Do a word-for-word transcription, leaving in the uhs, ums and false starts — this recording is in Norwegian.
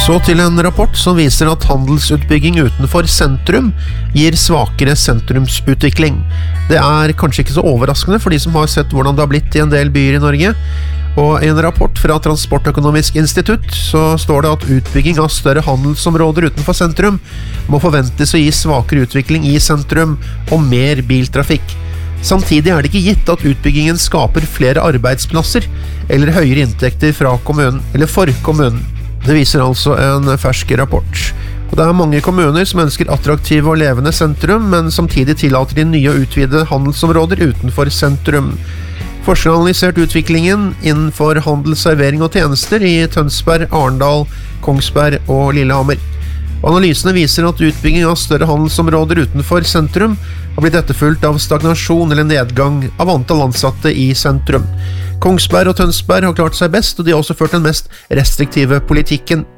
Så til en rapport som viser at handelsutbygging utenfor sentrum gir svakere sentrumsutvikling. Det er kanskje ikke så overraskende for de som har sett hvordan det har blitt i en del byer i Norge. Og i en rapport fra Transportøkonomisk institutt så står det at utbygging av større handelsområder utenfor sentrum må forventes å gi svakere utvikling i sentrum og mer biltrafikk. Samtidig er det ikke gitt at utbyggingen skaper flere arbeidsplasser eller høyere inntekter fra kommunen, eller for kommunen. Det viser altså en fersk rapport. Og det er mange kommuner som ønsker attraktive og levende sentrum, men samtidig tillater de nye og utvidede handelsområder utenfor sentrum. Forskeren har analysert utviklingen innenfor handel, servering og tjenester i Tønsberg, Arendal, Kongsberg og Lillehammer. Analysene viser at utbygging av større handelsområder utenfor sentrum har blitt etterfulgt av stagnasjon eller nedgang av antall ansatte i sentrum. Kongsberg og Tønsberg har klart seg best, og de har også ført den mest restriktive politikken.